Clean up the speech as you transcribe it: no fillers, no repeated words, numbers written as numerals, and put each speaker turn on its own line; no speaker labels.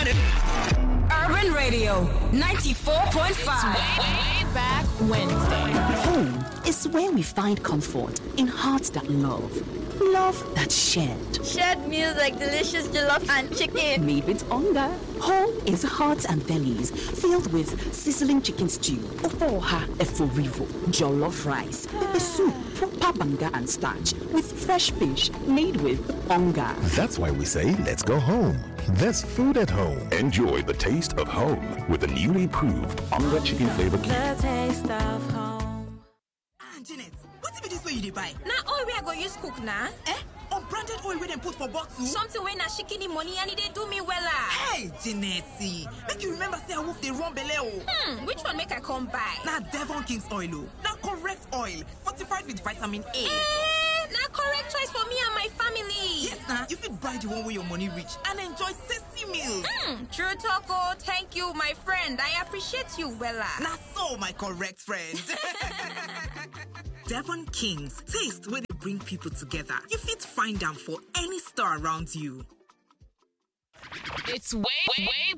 Urban Radio 94.5.
Way back Wednesday.
Home is where we find comfort in hearts that love. Love that's shared.
Shared meals like delicious jollof and chicken.
Made with hunger. Home is hearts and bellies filled with sizzling chicken stew, ofoha eforivo, jollof rice, pepper soup, proper banga and starch with fresh fish made with hunger.
That's why we say let's go home. There's food at home.
Enjoy the taste of home with the newly proved Onga Chicken Flavor Cube.
The taste of home.
Janet, what if it is where you buy?
Now oil we are going to use cook now.
Unbranded oil we then put for bottle.
Something when na shikini money and it do me wella.
Hey, Janet, make you remember say I wolf the wrong belly.
Which one make I come buy?
Now Devon King's oil. Now correct oil, fortified with vitamin A.
Now correct choice for me and my family.
Yes, now you fit buy the one where your money reach and enjoy tasty meals.
True talko, thank you, my friend. I appreciate you, wella.
Now so, my correct friend. Devon Kings, taste where they bring people together. You fit find them for any store around you.
It's way